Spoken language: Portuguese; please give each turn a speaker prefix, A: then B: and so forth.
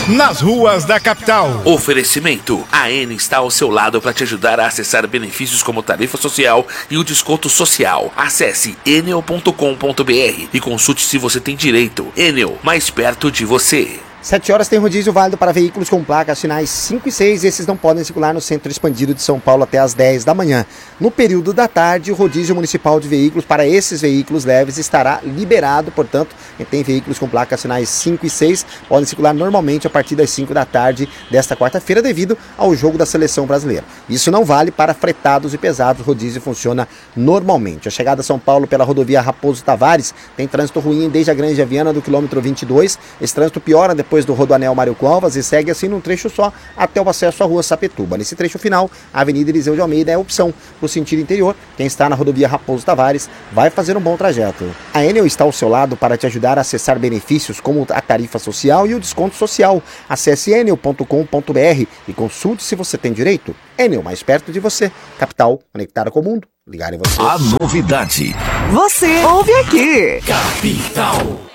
A: nas ruas da capital.
B: Oferecimento: a Enel está ao seu lado para te ajudar a acessar benefícios como tarifa social e o desconto social. Acesse enel.com.br e consulte se você tem direito. Enel, mais perto de você.
C: 7 horas tem rodízio válido para veículos com placas finais 5 e 6. Esses não podem circular no centro expandido de São Paulo até às 10 da manhã. No período da tarde, o rodízio municipal de veículos para esses veículos leves estará liberado. Portanto, quem tem veículos com placas finais 5 e 6 podem circular normalmente a partir das 5 da tarde desta quarta-feira devido ao jogo da seleção brasileira. Isso não vale para fretados e pesados. O rodízio funciona normalmente. A chegada a São Paulo pela rodovia Raposo Tavares tem trânsito ruim desde a Granja Viana do quilômetro 22. Esse trânsito piora depois do Rodoanel Mário Covas e segue assim num trecho só até o acesso à rua Sapituba. Nesse trecho final, a Avenida Eliseu de Almeida é a opção no sentido interior. Quem está na rodovia Raposo Tavares vai fazer um bom trajeto. A Enel está ao seu lado para te ajudar a acessar benefícios como a tarifa social e o desconto social. Acesse enel.com.br e consulte se você tem direito. Enel, mais perto de você. Capital, conectada com o mundo. Ligar em você.
D: A novidade.
E: Você ouve aqui.
D: Capital.